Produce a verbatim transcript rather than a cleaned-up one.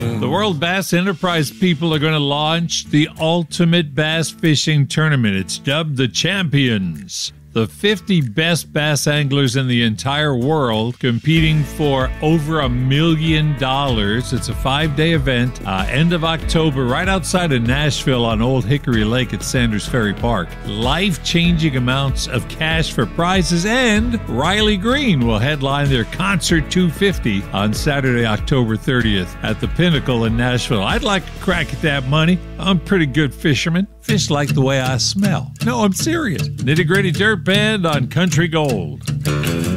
The World Bass Enterprise people are going to launch the Ultimate Bass Fishing Tournament. It's dubbed the Champions. The fifty best bass anglers in the entire world competing for over a million dollars. It's a five-day event, uh, end of October, right outside of Nashville on Old Hickory Lake at Sanders Ferry Park. Life-changing amounts of cash for prizes, and Riley Green will headline their Concert two fifty on Saturday, October thirtieth at the Pinnacle in Nashville. I'd like to crack at that money. I'm a pretty good fisherman. Fish like the way I smell. No, I'm serious. Nitty Gritty Dirt Band on Country Gold.